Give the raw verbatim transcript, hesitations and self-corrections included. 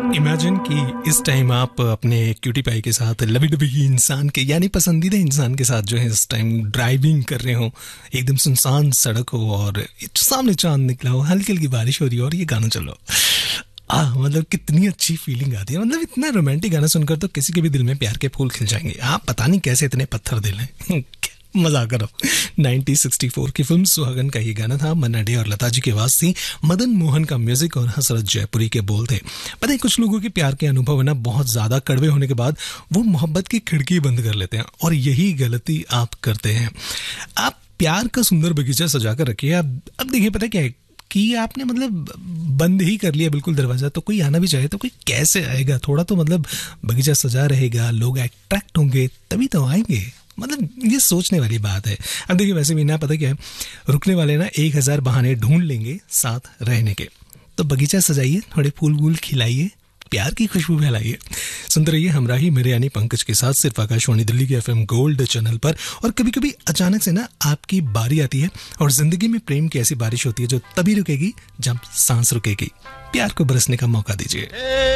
Imagine कि इस time आप अपने क्यूटी पाई के साथ लवी डबी इंसान के यानी पसंदीदा इंसान के साथ जो है इस टाइम ड्राइविंग कर रहे हो, एकदम सुनसान सड़क हो और सामने चांद निकला हो, हल्की हल्की बारिश हो रही हो और ये गाना चलो। आ मतलब कितनी अच्छी फीलिंग आती है। मतलब इतना रोमांटिक गाना सुनकर तो किसी के भी दिल में प्यार के फूल खिल जाएंगे। आप पता नहीं कैसे इतने पत्थर दिल हैं। मजाक करो। नाइनटीन सिक्सटी फोर की फिल्म सुहागन का ये गाना था। मन्ना डे और लता जी की आवाज थी, मदन मोहन का म्यूजिक और हसरत जयपुरी के बोल थे। पता है कुछ लोगों के प्यार के अनुभव है ना बहुत ज्यादा कड़वे होने के बाद वो मोहब्बत की खिड़की बंद कर लेते हैं और यही गलती आप करते हैं। आप प्यार का सुंदर बगीचा सजा कर रखिए। अब अब देखिए पता क्या है कि आपने मतलब बंद ही कर लिया बिल्कुल दरवाजा, तो कोई आना भी चाहे तो कोई कैसे आएगा। थोड़ा तो मतलब बगीचा सजा रहेगा, लोग अट्रैक्ट होंगे तभी तो आएंगे। मतलब ये सोचने वाली बात है। अब देखिए वैसे भी ना पता क्या है, रुकने वाले ना एक हजार बहाने ढूंढ लेंगे साथ रहने के। तो बगीचा सजाइए, थोड़े फूल वूल खिलाइए, प्यार की खुशबू फैलाइए। सुनते रहिए हमराही मेरे यानी पंकज के साथ सिर्फ आकाशवाणी दिल्ली के एफएम गोल्ड चैनल पर। और कभी कभी अचानक से ना आपकी बारी आती है और जिंदगी में प्रेम की ऐसी बारिश होती है जो तभी रुकेगी जब सांस रुकेगी। प्यार को बरसने का मौका दीजिए।